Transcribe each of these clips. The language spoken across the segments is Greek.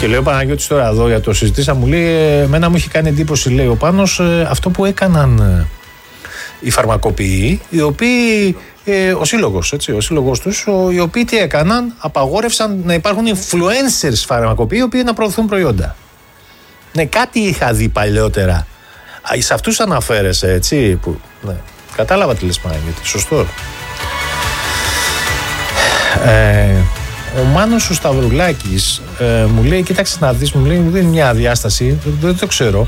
Και λέει ο Παναγιώτης τώρα εδώ για το συζητήσα, μου λέει, εμένα μου είχε κάνει εντύπωση, λέει ο Πάνος, αυτό που έκαναν οι φαρμακοποιοί, οι οποίοι, ο σύλλογος τους, οι οποίοι τι έκαναν, απαγόρευσαν να υπάρχουν influencers φαρμακοποιοί, οι οποίοι να προωθούν προϊόντα. Ναι, κάτι είχα δει παλιότερα. Σε αυτούς αναφέρεσαι, έτσι, που, ναι. Κατάλαβα τι λες, Παναγιώτη, σωστό. Ο Μάνος ο Σταυρουλάκης μου λέει, κοίταξε να δεις, μου λέει μια διάσταση, δεν το ξέρω.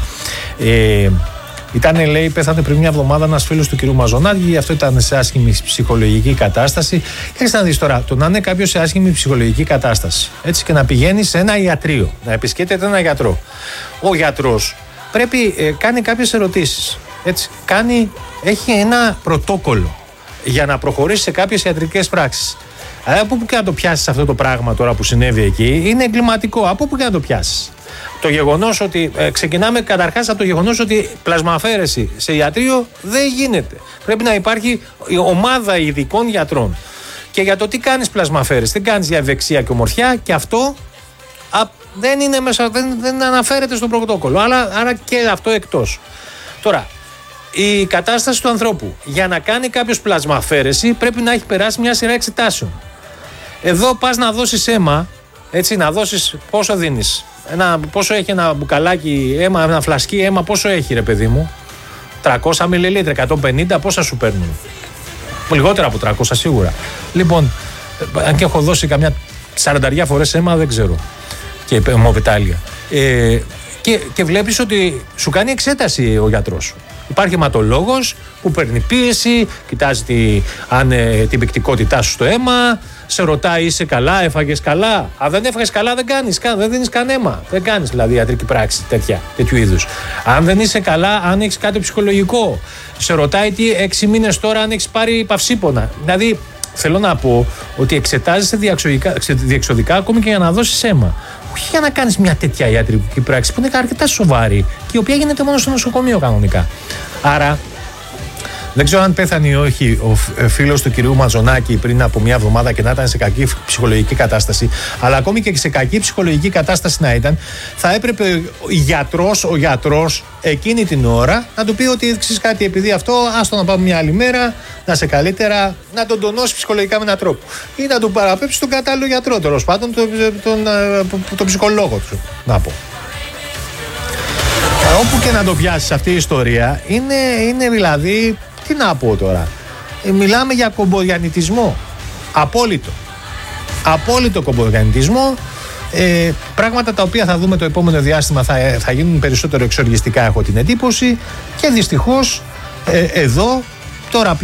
Λέει, πέθανε πριν μια εβδομάδα ένας φίλος του κυρίου Μαζονάκη, γι' αυτό ήταν σε άσχημη ψυχολογική κατάσταση. Κοίταξε να δεις τώρα, το να είναι κάποιος σε άσχημη ψυχολογική κατάσταση, έτσι, και να πηγαίνει σε ένα ιατρείο, να επισκέπτεται ένα γιατρό. Ο γιατρός πρέπει, κάνει κάποιες ερωτήσεις, έτσι, έχει ένα πρωτόκολλο για να προχωρήσει σε κάποιες ιατρικές πράξεις. Από πού και να το πιάσεις αυτό το πράγμα τώρα που συνέβη εκεί, είναι εγκληματικό. Από πού και να το πιάσεις. Το γεγονός ότι, ξεκινάμε καταρχάς από το γεγονός ότι πλασμαφαίρεση σε ιατρείο δεν γίνεται. Πρέπει να υπάρχει ομάδα ειδικών γιατρών. Και για το τι κάνεις πλασμαφαίρεση, δεν κάνεις για ευεξία και ομορφιά, και αυτό δεν είναι μέσα, δεν αναφέρεται στο πρωτόκολλο. Άρα και αυτό εκτός. Τώρα, η κατάσταση του ανθρώπου, για να κάνει κάποιος πλασμαφαίρεση, πρέπει να έχει περάσει μια σειρά εξετάσεων. Εδώ πας να δώσεις αίμα, έτσι, να δώσεις, πόσο δίνεις, πόσο έχει ένα μπουκαλάκι αίμα, ένα φλασκί αίμα, πόσο έχει, ρε παιδί μου, 300 μιλιλίτρα, 150, πόσα σου παίρνουν? Λιγότερα από 300 σίγουρα. Λοιπόν, αν και έχω δώσει καμιά 40 φορές αίμα, δεν ξέρω, και αιμοβιτάλια. Και βλέπεις ότι σου κάνει εξέταση ο γιατρός σου. Υπάρχει αιματολόγος που παίρνει πίεση, κοιτάζει την πυκτικότητά σου στο αίμα, σε ρωτάει, είσαι καλά, έφαγες καλά? Αν δεν έφαγες καλά, δεν κάνεις, δεν δίνεις καν αίμα. Δεν κάνεις δηλαδή ιατρική πράξη τέτοιου είδους. Αν δεν είσαι καλά, αν έχεις κάτι ψυχολογικό, σε ρωτάει 6 μήνες τώρα αν έχεις πάρει παυσίπονα. Δηλαδή, θέλω να πω ότι εξετάζεσαι διεξοδικά ακόμη και για να δώσεις αίμα. Όχι για να κάνεις μια τέτοια ιατρική πράξη που είναι αρκετά σοβαρή και η οποία γίνεται μόνο στο νοσοκομείο κανονικά. Άρα, δεν ξέρω αν πέθανε ή όχι ο φίλος του κυρίου Μαζονάκη πριν από μια εβδομάδα και να ήταν σε κακή ψυχολογική κατάσταση, αλλά ακόμη και σε κακή ψυχολογική κατάσταση να ήταν, θα έπρεπε ο γιατρός εκείνη την ώρα να του πει ότι ξέρεις κάτι, επειδή αυτό, άστο να πάμε μια άλλη μέρα, να είσαι καλύτερα, να τον τονώσει ψυχολογικά με έναν τρόπο. Ή να του παραπέψει τον κατάλληλο γιατρό, τέλος πάντων, τον ψυχολόγο του, να πω. Όπου και να το πιάσεις αυτή η ιστορία, είναι δηλαδή, τι να πω τώρα, μιλάμε για κομποδιανιτισμό. Απόλυτο κομποδιανιτισμό. Πράγματα τα οποία θα δούμε το επόμενο διάστημα θα γίνουν περισσότερο εξοργιστικά, έχω την εντύπωση, και δυστυχώς εδώ τώρα